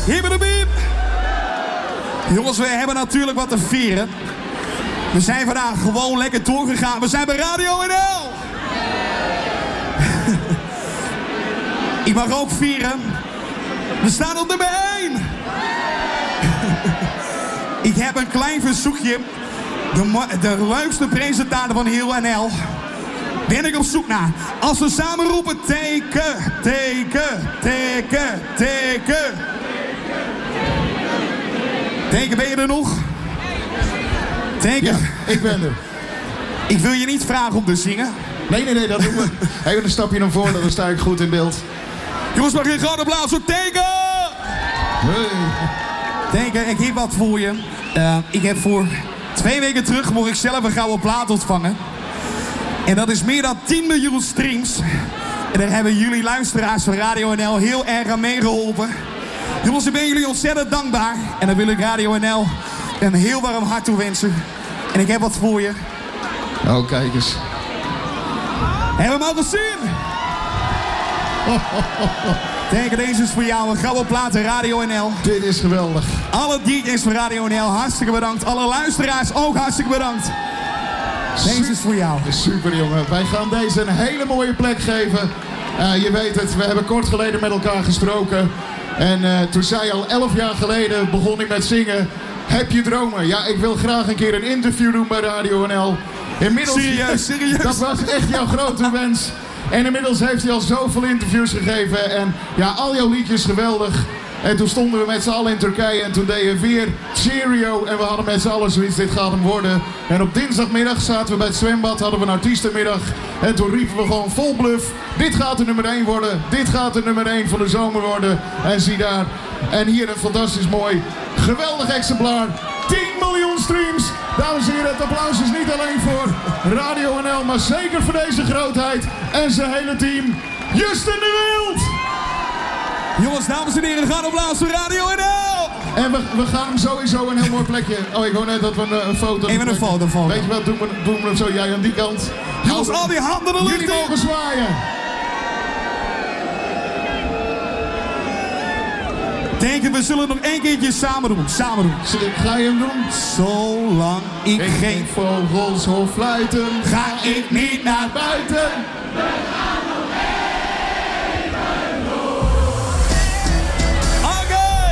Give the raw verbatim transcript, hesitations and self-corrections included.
Hibbelebiep. Jongens, we hebben natuurlijk wat te vieren. We zijn vandaag gewoon lekker doorgegaan. We zijn bij Radio N L. Ik mag ook vieren. We staan op nummer één. Ik heb een klein verzoekje. De, de leukste presentator van heel N L. Ben ik op zoek naar. Als we samen roepen teken, teken, teken, teken. Teken, ben je er nog? Teken. Ja, ik ben er. Ik wil je niet vragen om te zingen. Nee, nee, nee, dat doen we. Even een stapje naar voren, dan sta ik goed in beeld. Jongens, mag je een groot applaus voor Teken? Hey. Teken, ik heb wat voor je. Uh, ik heb voor twee weken terug mocht ik zelf een gouden plaat ontvangen. En dat is meer dan tien miljoen streams. En daar hebben jullie luisteraars van Radio N L heel erg aan meegeholpen. Jongens, ik ben jullie ontzettend dankbaar. En dan wil ik Radio N L een heel warm hart toewensen. En ik heb wat voor je. Oh, kijk eens. Hebben we hem al gezien? Teken, deze is voor jou. Een gouden plaat in Radio N L. Dit is geweldig. Alle D J's van Radio N L, hartstikke bedankt. Alle luisteraars ook hartstikke bedankt. Deze is voor jou. Super, jongen. Wij gaan deze een hele mooie plek geven. Uh, je weet het, we hebben kort geleden met elkaar gesproken. En uh, toen zei al elf jaar geleden begon ik met zingen. Heb je dromen? Ja, ik wil graag een keer een interview doen bij Radio N L. Inmiddels, serieus, serieus. Dat was echt jouw grote wens. En inmiddels heeft hij al zoveel interviews gegeven. En ja, al jouw liedjes geweldig. En toen stonden we met z'n allen in Turkije en toen deden we weer Cheerio. En we hadden met z'n allen zoiets, dit gaat hem worden. En op dinsdagmiddag zaten we bij het zwembad, hadden we een artiestenmiddag. En toen riepen we gewoon vol bluff, dit gaat de nummer één worden. Dit gaat de nummer één van de zomer worden. En zie daar. En hier een fantastisch mooi, geweldig exemplaar. tien miljoen streams. Dames en heren, het applaus is niet alleen voor Radio N L, maar zeker voor deze grootheid en zijn hele team. Justin de Wild! Jongens, dames en heren, gaan applaus voor Radio N L! En we, we gaan hem sowieso een heel mooi plekje. Oh, ik wou net dat we een, een foto... Even een foto van. Weet je wat, doen we, doen we hem zo, jij aan die kant. Jongens, al die handen de lucht in! Jullie mogen zwaaien. Denken, we zullen nog één keertje samen doen. Samen doen. Ga je hem doen? Zolang ik, ik geen vogels hoor fluiten, ga ik niet naar buiten.